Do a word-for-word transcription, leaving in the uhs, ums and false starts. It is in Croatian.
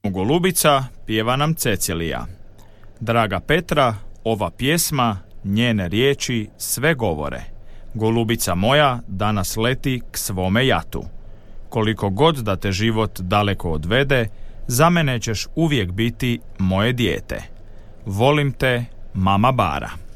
Golubica pjeva nam Cecilija. Draga Petra, ova pjesma, njene riječi sve govore. Golubica moja danas leti k svome jatu. Koliko god da te život daleko odvede, za mene ćeš uvijek biti moje dijete. Volim te, mama Bara.